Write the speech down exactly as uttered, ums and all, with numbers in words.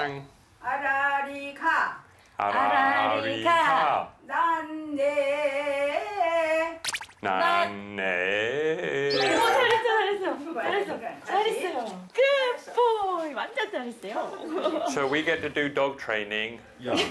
아라리캉. 아라리카. 아라리카. 난네. 난네. 오, 잘했어, 잘했어. 잘했어. 다시. 잘했어요. 굿보이. 완전 잘했어요. So we get to do dog training. Yeah.